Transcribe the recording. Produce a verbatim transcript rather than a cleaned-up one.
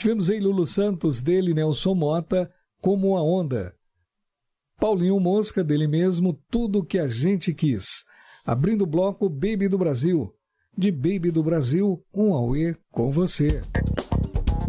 Tivemos aí Lulu Santos, dele, Nelson Mota, Como a Onda. Paulinho Mosca, dele mesmo, Tudo Que a Gente Quis. Abrindo o bloco, Baby do Brasil. De Baby do Brasil, um auê com você.